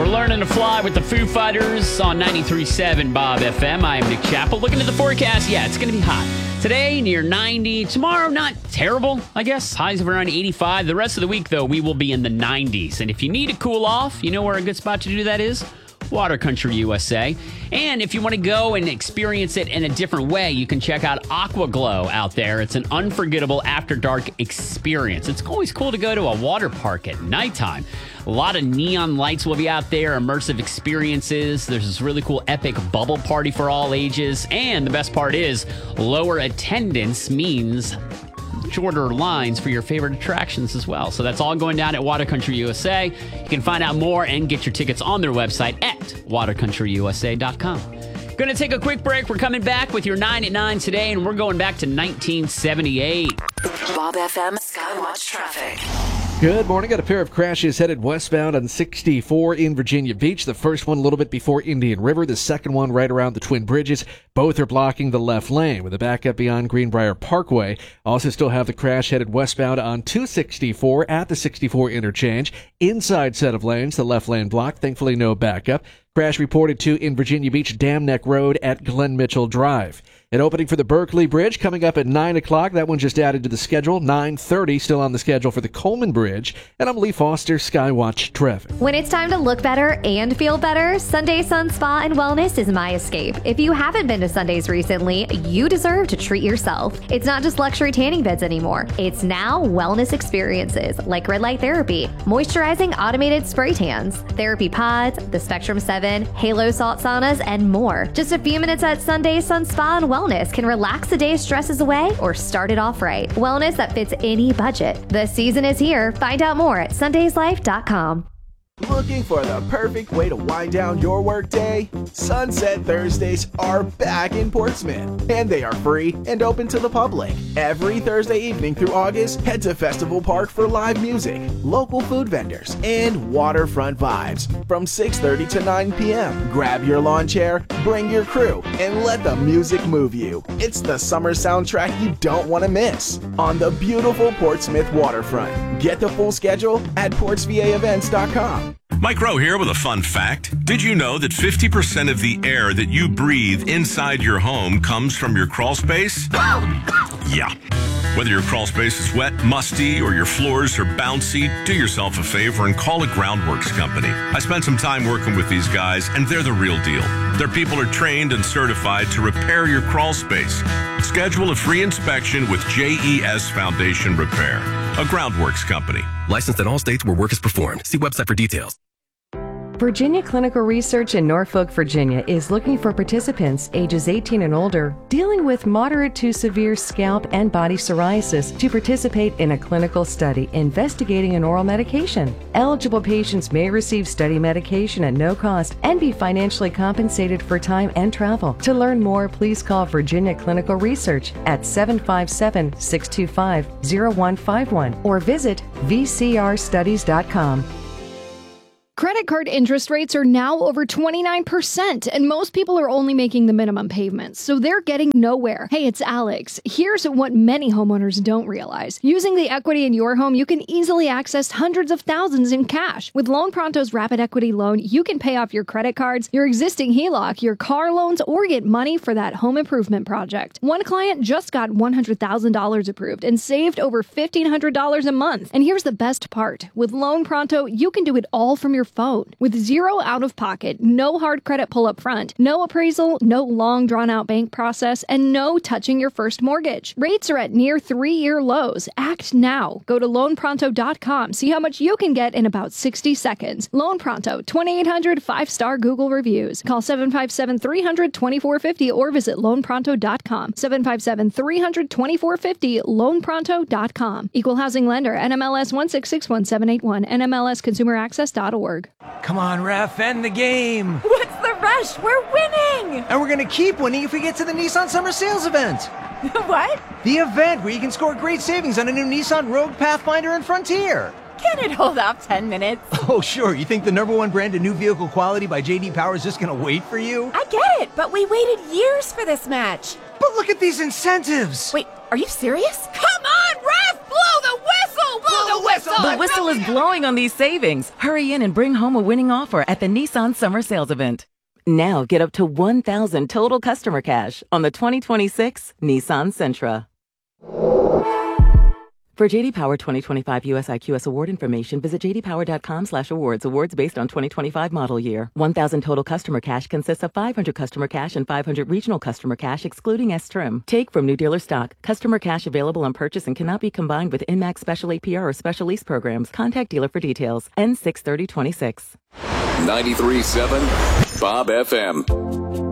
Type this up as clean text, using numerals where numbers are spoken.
We're learning to fly with the Foo Fighters on 93.7 Bob FM. I am Nick Chappell. Looking at the forecast, yeah, it's going to be hot. Today, near 90. Tomorrow, not terrible, I guess. Highs of around 85. The rest of the week, though, we will be in the 90s. And if you need to cool off, you know where a good spot to do that is? Water Country USA. And if you want to go and experience it in a different way, you can check out Aqua Glow out there. It's an unforgettable after dark experience. It's always cool to go to a water park at nighttime. A lot of neon lights will be out there, immersive experiences. There's this really cool epic bubble party for all ages. And the best part is lower attendance means shorter lines for your favorite attractions as well. So that's all going down at Water Country USA. You can find out more and get your tickets on their website at watercountryusa.com. Going to take a quick break. We're coming back with your 9 at 9 today, and we're going back to 1978. Bob FM Skywatch Traffic. Good morning. Got a pair of crashes headed westbound on 64 in Virginia Beach. The first one a little bit before Indian River. The second one right around the Twin Bridges. Both are blocking the left lane with a backup beyond Greenbrier Parkway. Also still have the crash headed westbound on 264 at the 64 interchange. Inside set of lanes, the left lane blocked. Thankfully no backup. Crash reported to in Virginia Beach, Dam Neck Road at Glen Mitchell Drive. An opening for the Berkeley Bridge coming up at 9 o'clock. That one just added to the schedule. 9:30 still on the schedule for the Coleman Bridge. And I'm Lee Foster, Skywatch Traffic. When it's time to look better and feel better, Sunday Sun Spa and Wellness is my escape. If you haven't been to Sundays recently, you deserve to treat yourself. It's not just luxury tanning beds anymore. It's now wellness experiences like red light therapy, moisturizing automated spray tans, therapy pods, the Spectrum 7, Halo salt saunas, and more. Just a few minutes at Sunday Sun Spa and Wellness can relax the day's stresses away or start it off right. Wellness that fits any budget. The season is here. Find out more at sundayslife.com. Looking for the perfect way to wind down your workday? Sunset Thursdays are back in Portsmouth, and they are free and open to the public. Every Thursday evening through August, head to Festival Park for live music, local food vendors, and waterfront vibes from 6:30 to 9 p.m. Grab your lawn chair, bring your crew, and let the music move you. It's the summer soundtrack you don't want to miss on the beautiful Portsmouth waterfront. Get the full schedule at portsvaevents.com. Mike Rowe here with a fun fact. Did you know that 50% of the air that you breathe inside your home comes from your crawl space? Yeah. Whether your crawl space is wet, musty, or your floors are bouncy, do yourself a favor and call a Groundworks company. I spent some time working with these guys, and they're the real deal. Their people are trained and certified to repair your crawl space. Schedule a free inspection with JES Foundation Repair, a Groundworks company. Licensed in all states where work is performed. See website for details. Virginia Clinical Research in Norfolk, Virginia is looking for participants ages 18 and older dealing with moderate to severe scalp and body psoriasis to participate in a clinical study investigating an oral medication. Eligible patients may receive study medication at no cost and be financially compensated for time and travel. To learn more, please call Virginia Clinical Research at 757-625-0151 or visit vcrstudies.com. Credit card interest rates are now over 29%, and most people are only making the minimum payments, so they're getting nowhere. Hey, it's Alex. Here's what many homeowners don't realize. Using the equity in your home, you can easily access hundreds of thousands in cash. With Loan Pronto's Rapid Equity Loan, you can pay off your credit cards, your existing HELOC, your car loans, or get money for that home improvement project. One client just got $100,000 approved and saved over $1,500 a month. And here's the best part. With Loan Pronto, you can do it all from your phone. With zero out-of-pocket, no hard credit pull up front, no appraisal, no long drawn-out bank process, and no touching your first mortgage. Rates are at near 3-year lows. Act now. Go to loanpronto.com. See how much you can get in about 60 seconds. Loan Pronto, 2,800 5-star Google reviews. Call 757-300-2450 or visit loanpronto.com. 757-300-2450, loanpronto.com. Equal housing lender, NMLS 1661781, NMLSconsumeraccess.org. Come on, ref, end the game. What's the rush? We're winning. And we're going to keep winning if we get to the Nissan Summer Sales event. What? The event where you can score great savings on a new Nissan Rogue, Pathfinder, and Frontier. Can it hold off 10 minutes? Oh, sure. You think the #1 brand of new vehicle quality by J.D. Power is just going to wait for you? I get it, but we waited years for this match. But look at these incentives. Wait, are you serious? Come on, ref! Blow the whistle! Blow the whistle! The whistle is blowing on these savings. Hurry in and bring home a winning offer at the Nissan Summer Sales Event. Now get up to $1,000 total customer cash on the 2026 Nissan Sentra. For JD Power 2025 US IQS award information, visit jdpower.com/awards. Awards based on 2025 model year. 1,000 total customer cash consists of 500 customer cash and 500 regional customer cash, excluding S-Trim. Take from new dealer stock. Customer cash available on purchase and cannot be combined with INMAX special APR or special lease programs. Contact dealer for details. N63026. 93.7 Bob FM.